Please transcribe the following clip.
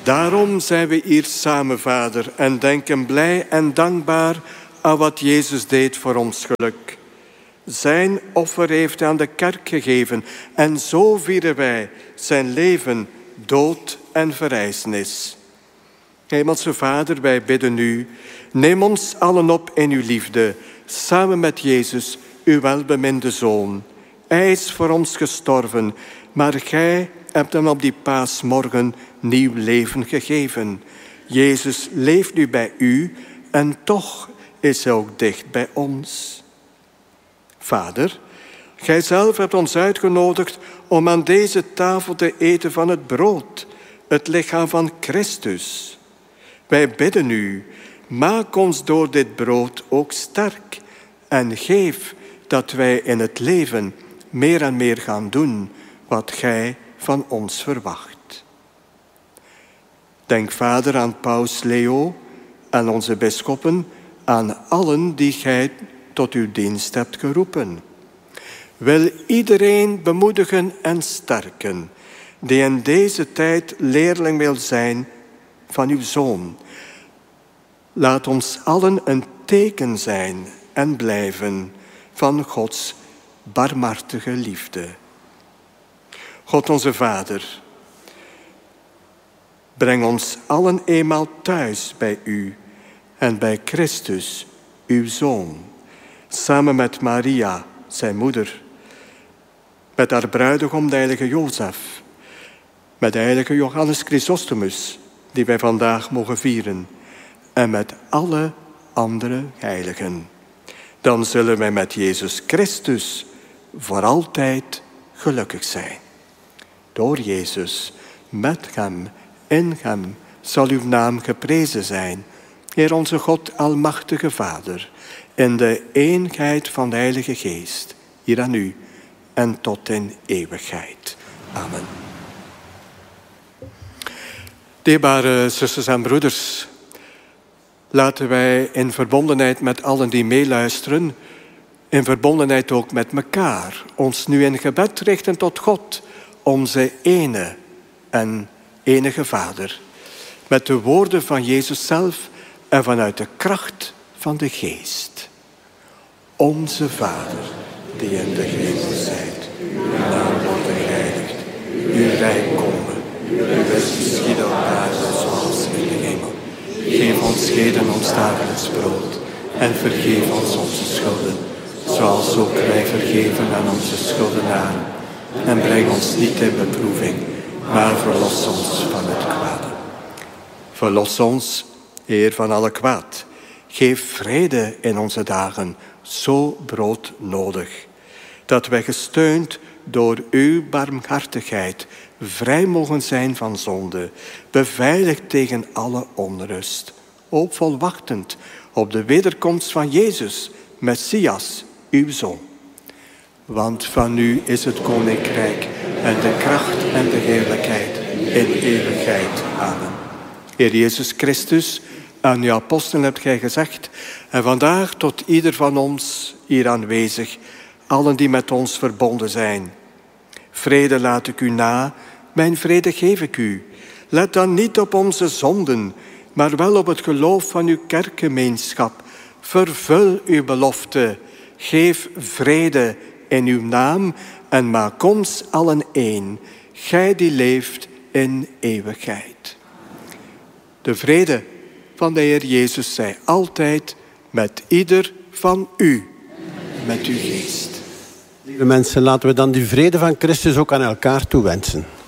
Daarom zijn we hier samen, Vader, en denken blij en dankbaar aan wat Jezus deed voor ons geluk. Zijn offer heeft hij aan de kerk gegeven en zo vieren wij zijn leven, dood en verrijzenis. Hemelse Vader, wij bidden u, neem ons allen op in uw liefde, samen met Jezus, uw welbeminde Zoon. Hij is voor ons gestorven, maar gij hebt hem op die paasmorgen nieuw leven gegeven. Jezus leeft nu bij u en toch is hij ook dicht bij ons. Vader, gij zelf hebt ons uitgenodigd om aan deze tafel te eten van het brood, het lichaam van Christus. Wij bidden u, maak ons door dit brood ook sterk en geef dat wij in het leven meer en meer gaan doen wat gij van ons verwacht. Denk, Vader, aan Paus Leo, aan onze bisschoppen, aan allen die gij tot uw dienst hebt geroepen. Wil iedereen bemoedigen en sterken die in deze tijd leerling wil zijn van uw Zoon. Laat ons allen een teken zijn en blijven van Gods barmhartige liefde. God onze Vader, breng ons allen eenmaal thuis bij u en bij Christus, uw Zoon, samen met Maria, zijn moeder, met haar bruidegom, de heilige Jozef, met de heilige Johannes Chrysostomus, die wij vandaag mogen vieren, en met alle andere heiligen. Dan zullen wij met Jezus Christus voor altijd gelukkig zijn. Door Jezus, met hem, in hem, zal uw naam geprezen zijn. Heer onze God, almachtige Vader, in de eenheid van de Heilige Geest, hier aan u en tot in eeuwigheid. Amen. Dierbare zusters en broeders, laten wij in verbondenheid met allen die meeluisteren, in verbondenheid ook met elkaar, ons nu in gebed richten tot God, onze ene en enige Vader, met de woorden van Jezus zelf en vanuit de kracht van de Geest. Onze Vader, die in de hemel zijt, uw naam wordt geheiligd, uw rijk komen, uw wil geschieden op aarde zoals in de hemel. Geef ons heden ons dagelijks brood en vergeef ons onze schulden, zoals ook wij vergeven aan onze schuldenaren. En breng ons niet in beproeving, maar verlos ons van het kwade. Verlos ons, Heer, van alle kwaad. Geef vrede in onze dagen, zo broodnodig, dat wij gesteund door uw barmhartigheid vrij mogen zijn van zonde, beveiligd tegen alle onrust, hoopvol wachtend op de wederkomst van Jezus, Messias, uw Zoon. Want van u is het koninkrijk en de kracht en de heerlijkheid in eeuwigheid. Amen. Heer Jezus Christus, aan uw apostelen hebt gij gezegd, en vandaag tot ieder van ons hier aanwezig, allen die met ons verbonden zijn. Vrede laat ik u na, mijn vrede geef ik u. Let dan niet op onze zonden, maar wel op het geloof van uw kerkgemeenschap. Vervul uw belofte, geef vrede in uw naam en maak ons allen één, gij die leeft in eeuwigheid. De vrede van de Heer Jezus zij altijd met ieder van u, met uw geest. Lieve mensen, laten we dan die vrede van Christus ook aan elkaar toewensen.